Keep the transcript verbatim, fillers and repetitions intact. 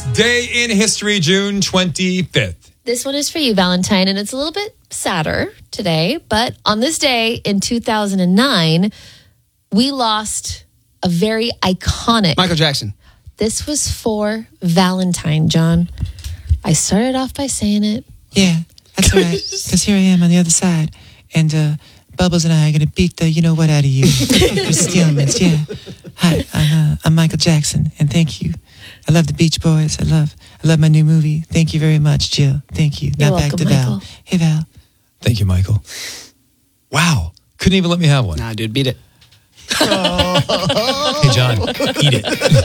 This day in history, June twenty-fifth. This one is for you, Valentine, and it's a little bit sadder today, but on this day in two thousand nine, we lost a very iconic... Michael Jackson. This was for Valentine, John. I started off by saying it. Yeah, that's right. Because here I am on the other side, and uh, Bubbles and I are going to beat the you know what out of you. For Steelman's, yeah. Hi, I'm, uh, I'm Michael Jackson, and thank you. I love the Beach Boys. I love I love my new movie. Thank you very much, Jill. Thank you. You're now back welcome, to Val. Michael. Hey, Val. Thank you, Michael. Wow. Couldn't even let me have one. Nah, dude, beat it. Hey, John, eat it.